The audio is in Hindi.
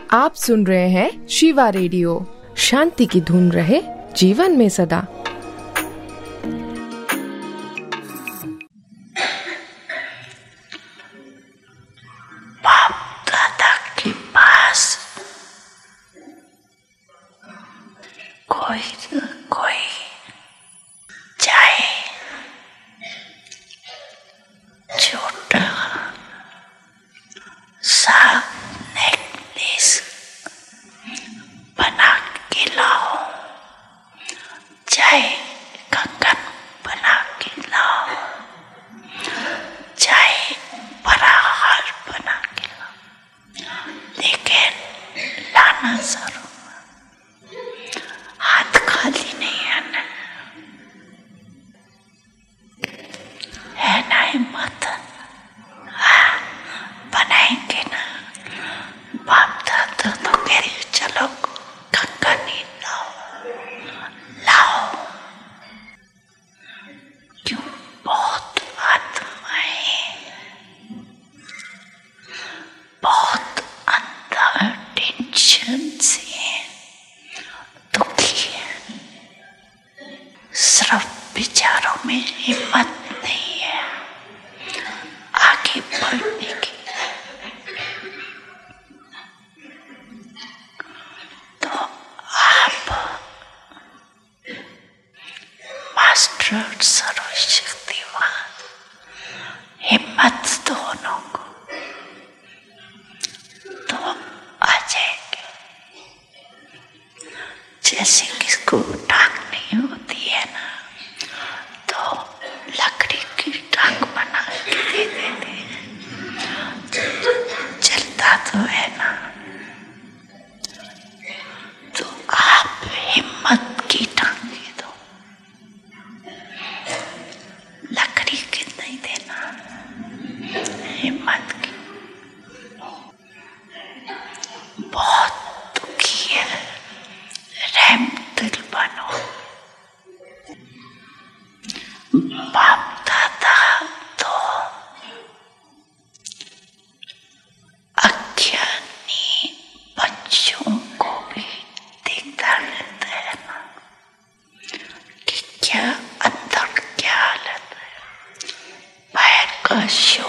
आप सुन रहे हैं शिवा रेडियो। शांति की धुन रहे जीवन में सदा। बाप दादा के पास कोई न कोई जाए, छोटा सा नेकलेस बना के लाओ, चाहे कंगन बना के लाओ, चाहे बड़ा हार बना के लाओ, लेकिन लाना जरूर, हाथ खाली नहीं आना है ना। हिम्मत बनाएंगे ना। बाप दादा तो कह रही चलो कंगन ही लाओ। क्यों? बहुत आत्माएं बहुत अंदर टेंशन से दुखी है, सिर्फ विचारों में हिम्मत नहीं है आगे बढ़ने की। तो आप मास्टर सर्वशक्तिवान हिम्मत दोनों को तो आ जाएंगे। जैसे किसको टांग नहीं होती है ना, तो लकड़ी की टांग बना के दे देते हैं, चलता तो है ना। तो आप हिम्मत की टांगे दो, लकड़ी की नहीं देना, हिम्मत की। बहुत दुखी है, रहम दिल बनो। बाप दादा तो अज्ञानी बच्चों को भी देखता रहता है ना कि क्या अंदर क्या हालत है। पैर का शोर